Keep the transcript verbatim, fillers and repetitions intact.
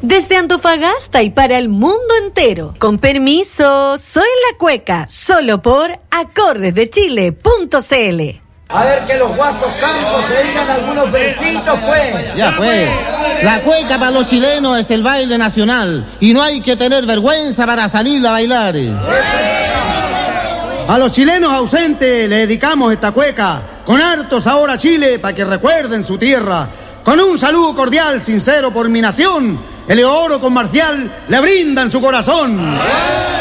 Desde Antofagasta y para el mundo entero. Con permiso, soy la Cueca, solo por acordes de chile punto c l. A ver que los guasos campos se digan algunos versitos, pues. Ya, pues. La cueca para los chilenos es el baile nacional y no hay que tener vergüenza para salir a bailar. A los chilenos ausentes le dedicamos esta cueca, con harto sabor a Chile para que recuerden su tierra. Con un saludo cordial, sincero por mi nación, Eleodoro con Marcial le brindan su corazón.